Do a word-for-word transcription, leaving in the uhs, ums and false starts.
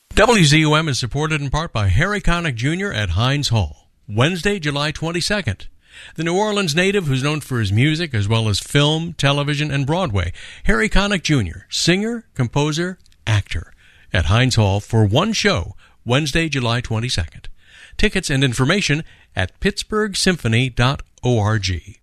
W Z U M is supported in part by Harry Connick Junior at Heinz Hall. Wednesday, July twenty-second. The New Orleans native who's known for his music as well as film, television, and Broadway, Harry Connick Junior, singer, composer, actor, at Heinz Hall for one show, Wednesday, July twenty-second. Tickets and information at pittsburgh symphony dot org.